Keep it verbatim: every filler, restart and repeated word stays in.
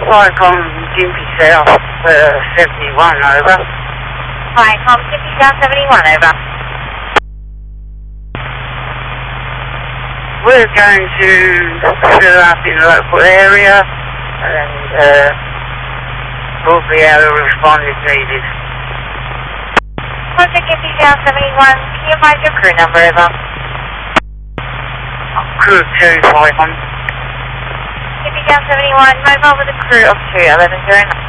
Viacom Gympie South, uh, seventy-one, over. Viacom Gympie South, seventy-one, over. We're going to fill up in the local area and uh, we'll be able to respond if needed. Contact Gympie South, seventy-one, can you advise your crew number, over? Crew two, Viacom. Gympie South, seventy-one, mobile with a crew of two, eleven zero nine.